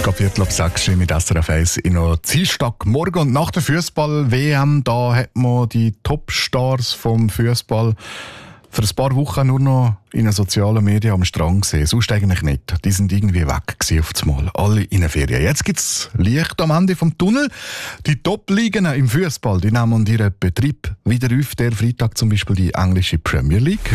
Viertel ab 6 mit SRF 1 in einer Dienstagmorgen. Und nach der Fußball-WM, da hat man die Topstars vom Fußball für ein paar Wochen nur noch in den sozialen Medien am Strand gesehen. Sonst eigentlich nicht. Die sind irgendwie weg gewesen auf das Mal. Alle in den Ferien. Jetzt gibt es Licht am Ende vom Tunnel. Die Top-Ligen im Fußball, die nehmen ihren Betrieb wieder auf. Der Freitag zum Beispiel die englische Premier League.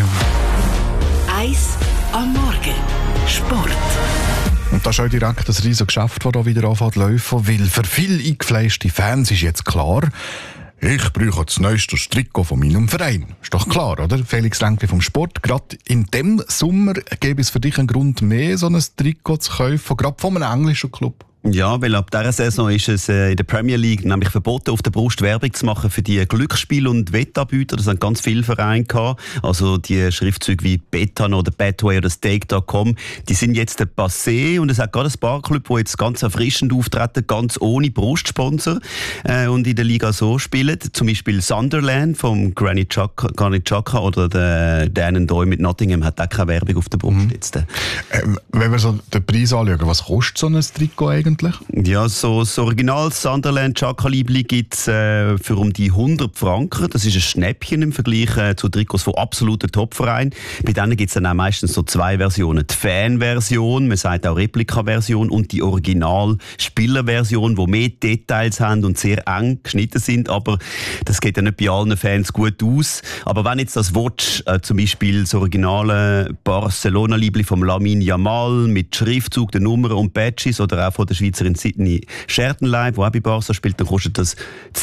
1 am Morgen. Sport. Und das ist auch direkt das riesige Geschäft, das hier wieder anfängt zu laufen, weil für viele eingefleischte Fans ist jetzt klar, ich brauche das neueste Trikot von meinem Verein. Ist doch klar, oder? Felix Längli vom Sport. Gerade in diesem Sommer gäbe es für dich einen Grund mehr, so ein Trikot zu kaufen, gerade von einem englischen Club. Ja, weil ab dieser Saison ist es in der Premier League nämlich verboten, auf der Brust Werbung zu machen für die Glücksspiel- und Wettanbieter. Das haben ganz viele Vereine gehabt. Also die Schriftzüge wie Betan oder Betway oder Stake.com, die sind jetzt passé. Und es hat gerade ein paar Clubs, die jetzt ganz erfrischend auftreten, ganz ohne Brustsponsor und in der Liga so spielen. Zum Beispiel Sunderland vom Granit Xhaka oder der Dan Doyle mit Nottingham hat auch keine Werbung auf der Brust jetzt. Wenn wir so den Preis anschauen, was kostet so ein Trikot eigentlich? Ja, so das Original Sunderland Xhaka-Liebli gibt es für um die 100 Franken. Das ist ein Schnäppchen im Vergleich zu Trikots von absoluten Topvereinen. Bei denen gibt es dann auch meistens so zwei Versionen. Die Fan-Version, man sagt auch Replika-Version, und die Original-Spieler-Version, die mehr Details haben und sehr eng geschnitten sind. Aber das geht ja nicht bei allen Fans gut aus. Aber wenn jetzt das willst, zum Beispiel das originale Barcelona-Liebli vom Lamine Yamal mit Schriftzug, der Nummern und Badges oder auch von der Schweizerin Sydney Schertenleib, die auch bei Barca spielt, dann kostet das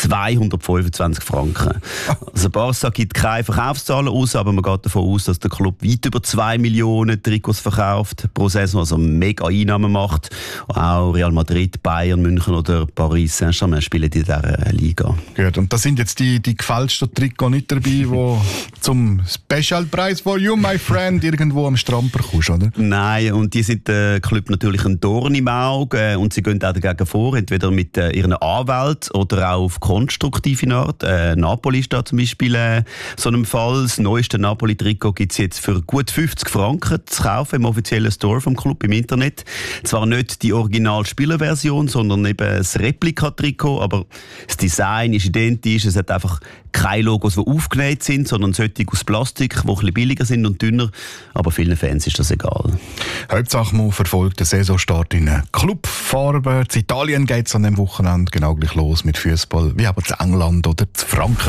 225 Franken. Also Barca gibt keine Verkaufszahlen aus, aber man geht davon aus, dass der Club weit über 2 Millionen Trikots verkauft pro Saison, also mega Einnahmen macht. Auch Real Madrid, Bayern, München oder Paris Saint-Germain spielen in dieser Liga. Gut, und da sind jetzt die gefälschten Trikots nicht dabei, die zum Special Price for you, my friend, irgendwo am Strand bekommst, oder? Nein, und die sind der Club natürlich ein Dorn im Auge. Und sie gehen auch dagegen vor, entweder mit ihren Anwälten oder auch auf konstruktive Art. Napoli ist da zum Beispiel so einem Fall. Das neueste Napoli-Trikot gibt es jetzt für gut 50 Franken zu kaufen im offiziellen Store vom Club im Internet. Zwar nicht die Original-Spielerversion, sondern eben das Replika-Trikot, aber das Design ist identisch. Es hat einfach keine Logos, die aufgenäht sind, sondern solche aus Plastik, die ein bisschen billiger sind und dünner. Aber vielen Fans ist das egal. Hauptsache, man verfolgt den Saisonstart in Clubfarben. In Italien geht es an dem Wochenende genau gleich los mit Fußball, wie aber zu England oder zu Frankreich.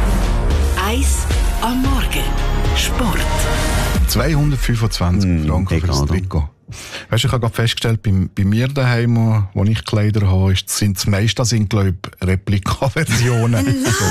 1 am Morgen. Sport. 225 Franken für das Trikot. Weißt du, ich habe gerade festgestellt, bei mir daheim, wo ich Kleider habe, sind das meiste, glaube ich, Replika-Versionen. So.